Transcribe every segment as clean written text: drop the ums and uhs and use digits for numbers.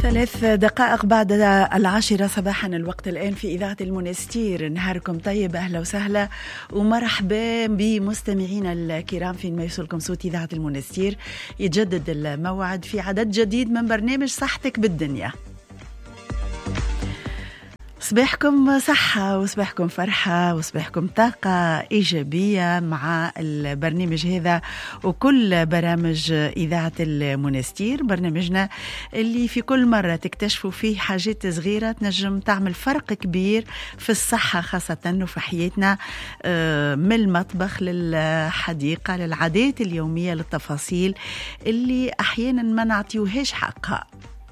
3 دقائق بعد 10 صباحا، الوقت الآن في إذاعة المونستير. نهاركم طيب، أهلا وسهلا ومرحبا بمستمعينا الكرام فين ما يوصلكم صوت إذاعة المونستير. يتجدد الموعد في عدد جديد من برنامج صحتك بالدنيا. صباحكم صحة وصباحكم فرحة وصباحكم طاقة إيجابية مع البرنامج هذا وكل برامج إذاعة المونستير، برنامجنا اللي في كل مرة تكتشفوا فيه حاجات صغيرة تنجم تعمل فرق كبير في الصحة خاصة وفي حياتنا، من المطبخ للحديقة للعادات اليومية للتفاصيل اللي أحيانا ما نعطيوهاش حقها.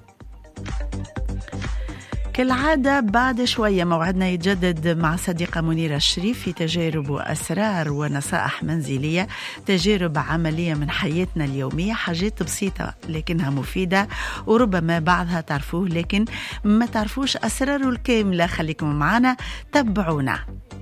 كالعادة بعد شوية موعدنا يتجدد مع صديقة منيرة الشريف في تجارب وأسرار ونصائح منزلية، تجارب عملية من حياتنا اليومية، حاجات بسيطة لكنها مفيدة وربما بعضها تعرفوه لكن ما تعرفوش أسراره الكاملة. خليكم معنا، تابعونا.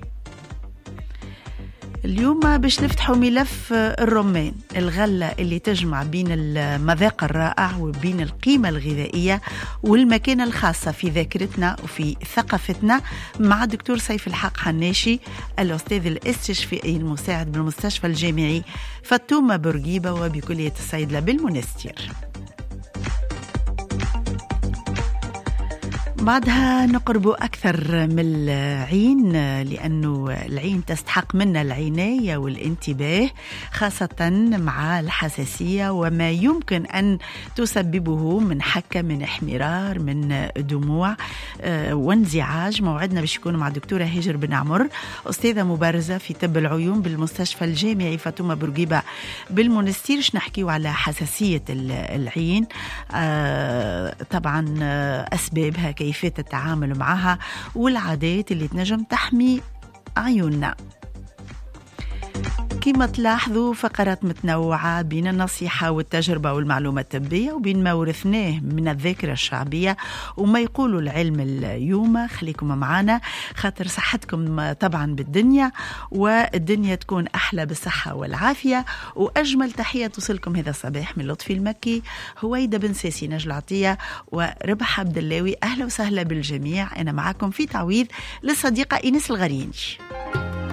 اليوم باش نفتحوا ملف الرمان، الغلة اللي تجمع بين المذاق الرائع وبين القيمة الغذائية والمكانة الخاصة في ذاكرتنا وفي ثقافتنا، مع الدكتور سيف الحق حناشي الأستاذ الاستشفائي المساعد بالمستشفى الجامعي فاطمة بورقيبة وبكلية الصيدلة بالمونستير. بعدها نقرب أكثر من العين، لأنه العين تستحق منا العناية والانتباه خاصة مع الحساسية وما يمكن أن تسببه من حكة، من احمرار، من دموع وانزعاج. موعدنا باش يكون مع الدكتورة هاجر بن عمر، أستاذة مبارزة في طب العيون بالمستشفى الجامعي فاطمة بورقيبة بالمونستير. نحكيو على حساسية العين، طبعا أسبابها، كيفية التعامل معها والعادات اللي تنجم تحمي عيوننا. كما تلاحظوا فقرات متنوعة بين النصيحة والتجربة والمعلومة الطبية وبين ما ورثناه من الذاكرة الشعبية وما يقولوا العلم اليوم. خليكم معنا خاطر صحتكم طبعا بالدنيا، والدنيا تكون أحلى بالصحة والعافية. وأجمل تحية توصلكم هذا الصباح من لطفي المكي، هويدا بن ساسي، نجل عطية وربح عبد اللاوي. أهلا وسهلا بالجميع. أنا معكم في تعويض للصديقة إنس الغريني.